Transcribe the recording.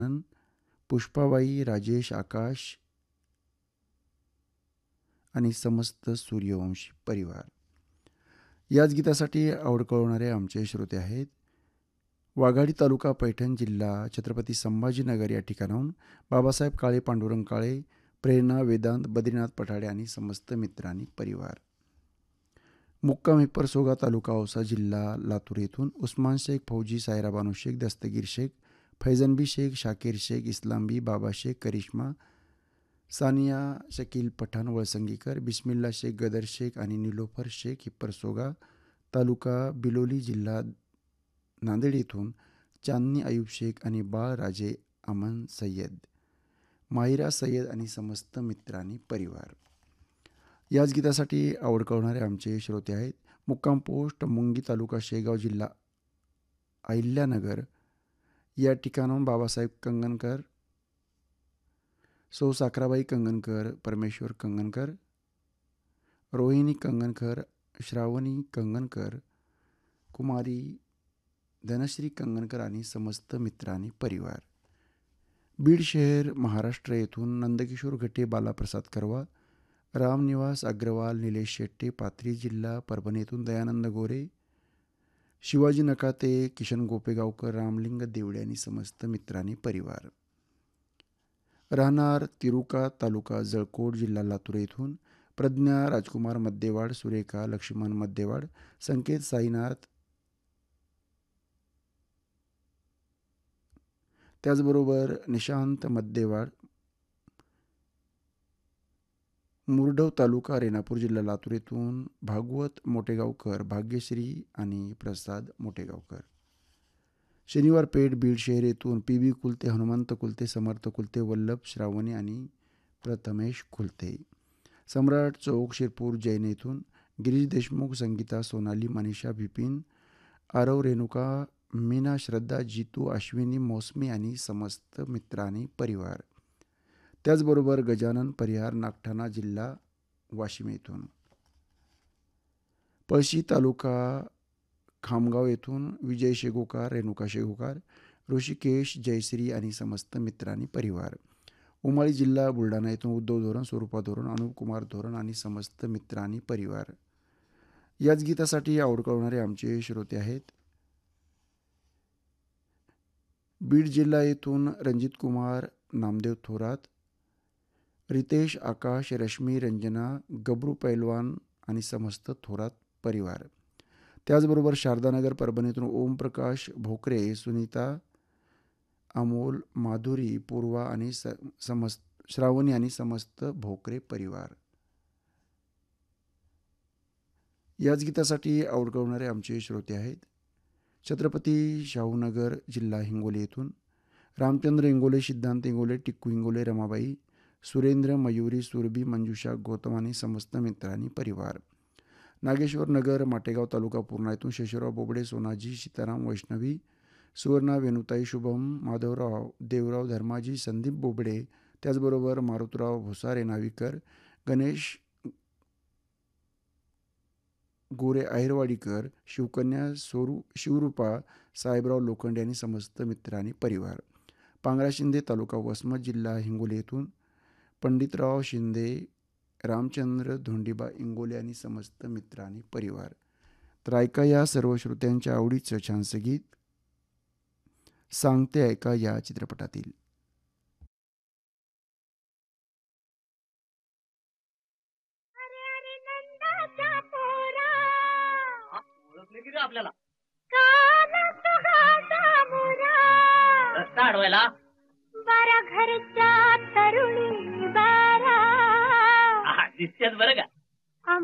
पुष्पाबाई, राजेश, आकाश आणि समस्त सूर्यवंशी परिवार. याच गीतासाठी आवड कळवणारे आमचे श्रोते आहेत वाघाडी तालुका, पैठण जिल्हा, छत्रपती संभाजीनगर या ठिकाणाहून बाबासाहेब काळे, पांडुरंग काळे, प्रेरणा, वेदांत, बद्रीनाथ पठाडे आणि समस्त मित्रांनी परिवार. मुक्काम हिप्परसोगा तालुका, औसा जिल्हा, लातूर येथून उस्मान शेख, फौजी, सायरा बानू शेख, दस्तगीर शेख, फैजनबी शेख, शाकीर शेख, इस्लामबी, बाबा शेख, करिश्मा, सानिया, शकील पठाण, वळसंगीकर, बिस्मिल्ला शेख, गदर शेख आणि निलोफर शेख, हिप्परसोगा तालुका, बिलोली जिल्हा, नांदेड येथून चांदनी अयूब शेख आणि बाळराजे अमन सय्यद, माहिरा सय्यद आणि समस्त मित्रांनी परिवार. याच गीतासाठी आवड कळवणारे आमचे श्रोते आहेत मुक्काम पोस्ट, मुंगी तालुका, शेगाव जिल्हा, अहिल्यानगर या ठिकाणाहून बाबासाहेब कंगनकर, सौ साखराबाई कंगनकर, परमेश्वर कंगनकर, रोहिणी कंगनकर, श्रावणी कंगनकर, कुमारी धनश्री कंगनकर आणि समस्त मित्रांनी परिवार. बीड शहर, महाराष्ट्र येथून नंदकिशोर घटे, बालाप्रसाद करवा, रामनिवास अग्रवाल, निलेश शेट्टे, पाथरी जिल्हा, परभणी येथून दयानंद गोरे, शिवाजी नकाते, किशन गोपेगावकर, रामलिंग देवडे आणि समस्त मित्रांनी परिवार. राहणार तिरुका तालुका, जळकोट जिल्हा, लातूर येथून प्रज्ञा राजकुमार मध्यवाड, सुरेखा लक्ष्मण मध्यवाड, संकेत साईनाथ, त्याचबरोबर निशांत मध्यवाड, मुरडव तालुका, रेणापूर जिल्हा, लातूर येथून भागवत मोठेगावकर, भाग्यश्री आणि प्रसाद मोठेगावकर. शनिवार पेठ, बीड शहर येथून पी.बी. कुलते, हनुमंत कुलते, समर्थ कुलते, वल्लभ, श्रावणी आणि प्रथमेश कुलते. सम्राट चौक, शिरपूर जैन येथून गिरीश देशमुख, संगीता, सोनाली, मनीषा, बिपिन, आरव, रेणुका, मीना, श्रद्धा, जितू, अश्विनी, मौसमी आणि समस्त मित्रांनी परिवार. त्याचबरोबर गजानन परिहार, नागठाणा जिल्हा, वाशिम येथून पळशी तालुका, खामगाव येथून विजय शेगोकार, रेणुका शेगोकार, ऋषिकेश, जयश्री आणि समस्त मित्रांनी परिवार. उमाळी जिल्हा, बुलढाणा येथून उद्धव धोरण, स्वरूपा धोरण, अनुप कुमार धोरण आणि समस्त मित्रांनी परिवार. याच गीतासाठी आवड कळवणारे आमचे श्रोते आहेत बीड जिल्हा येथून रणजित कुमार, नामदेव थोरात, रितेश, आकाश, रश्मी, रंजना, गबरू पैलवान आणि समस्त थोरात परिवार. त्याचबरोबर शारदानगर, परभणीतून ओमप्रकाश भोकरे, सुनीता, अमोल, माधुरी, पूर्वा आणि समस्त श्रावणी आणि समस्त भोकरे परिवार. याच गीतासाठी आवड कळवणारे आमचे श्रोते आहेत छत्रपती शाहूनगर जिल्हा, हिंगोली येथून रामचंद्र इंगोले, सिद्धांत इंगोले, टिक्कू इंगोले, रमाबाई, सुरेंद्र, मयुरी, सुरभी, मंजुषा, गौतम आणि समस्त मित्रांनी परिवार. नागेश्वर नगर, माटेगाव तालुका, पूर्णा येथून शेषराव बोबडे, सोनाजी, सीताराम, वैष्णवी, सुवर्णा, वेणुताई, शुभम, माधवराव, देवराव, धर्माजी, संदीप बोबडे, त्याचबरोबर मारुतराव भुसारे, नाविकर, गणेश गोरे, आहेरवाडीकर, शिवकन्या, शिवरूपा, साहेबराव लोखंडे आणि समस्त मित्रांनी परिवार. पांगरा शिंदे तालुका, वसमत जिल्हा, हिंगोली येथून पंडितराव शिंदे, रामचंद्र, धोंडीबा इंगोले आणि समस्त मित्रांनी परिवार. तर ऐका या सर्व श्रोत्यांच्या आवडीचं छानसं गीत सांगते ऐका या चित्रपटातील. आपल्याला रस्ता अडवायला बारा घरच्या तरुणी बारा दिसतेच बरं का.